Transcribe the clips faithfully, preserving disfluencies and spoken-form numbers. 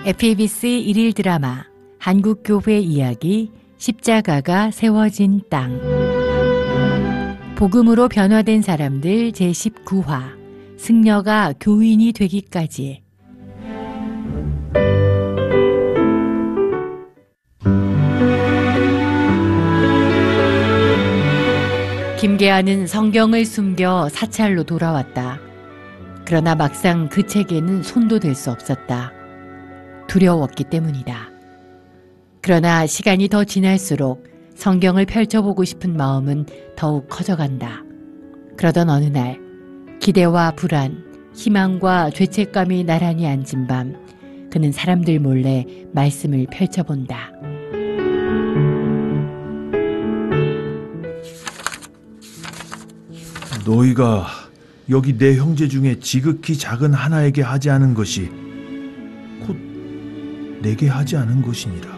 에프이비씨 일일 드라마 한국교회 이야기 십자가가 세워진 땅 복음으로 변화된 사람들 제십구 화 승려가 교인이 되기까지. 김계아는 성경을 숨겨 사찰로 돌아왔다. 그러나 막상 그 책에는 손도 댈 수 없었다. 두려웠기 때문이다. 그러나 시간이 더 지날수록 성경을 펼쳐보고 싶은 마음은 더욱 커져간다. 그러던 어느 날 기대와 불안, 희망과 죄책감이 나란히 앉은 밤 그는 사람들 몰래 말씀을 펼쳐본다. 너희가 여기 내 형제 중에 지극히 작은 하나에게 하지 않은 것이 곧 내게 하지 않은 것이니라.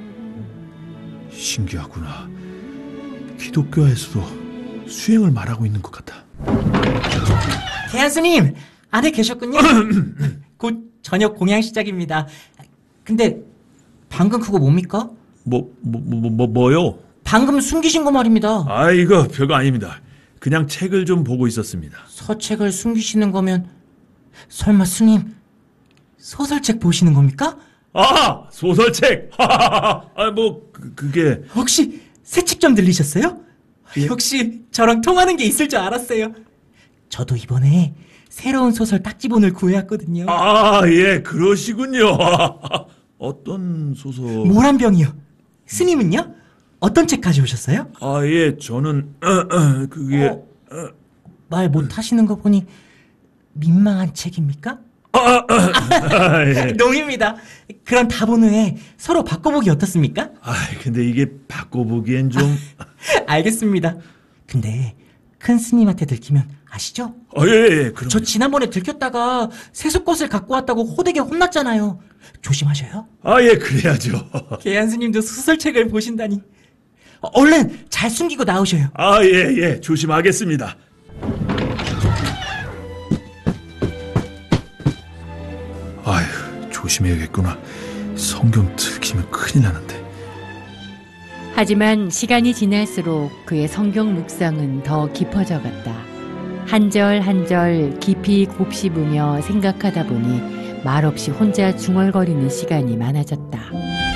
신기하구나. 기독교에서도 수행을 말하고 있는 것 같아. 계한 스님, 안에 계셨군요. 곧 저녁 공양 시작입니다. 근데 방금 그거 뭡니까? 뭐, 뭐, 뭐, 뭐, 뭐요? 방금 숨기신 거 말입니다. 아, 이거 별거 아닙니다. 그냥 책을 좀 보고 있었습니다. 서책을 숨기시는 거면 설마 스님 소설책 보시는 겁니까? 아, 소설책. 아, 뭐 그, 그게 혹시 새 책 좀 들리셨어요? 예? 역시 저랑 통하는 게 있을 줄 알았어요. 저도 이번에 새로운 소설 딱지본을 구해왔거든요. 아, 예, 그러시군요. 어떤 소설? 모란병이요. 스님은요? 어떤 책 가져오셨어요? 아, 예, 저는 어, 어, 그게 어, 말 못하시는 거 보니 민망한 책입니까? 아, 아, 아, 예. 농입니다. 그럼 다본 후에 서로 바꿔보기 어떻습니까? 아, 근데 이게 바꿔보기엔 좀... 알겠습니다. 근데 큰 스님한테 들키면 아시죠? 아, 예, 예, 그럼. 저 지난번에 들켰다가 세숫꽃을 갖고 왔다고 호되게 혼났잖아요. 조심하셔요. 아, 예, 그래야죠. 계한 스님도 소설책을 보신다니. 얼른 잘 숨기고 나오셔요. 아, 예, 예, 조심하겠습니다. 아휴, 조심해야겠구나. 성경 들키면 큰일 나는데. 하지만 시간이 지날수록 그의 성경 묵상은 더 깊어져 갔다. 한 절 한 절 깊이 곱씹으며 생각하다 보니 말없이 혼자 중얼거리는 시간이 많아졌다.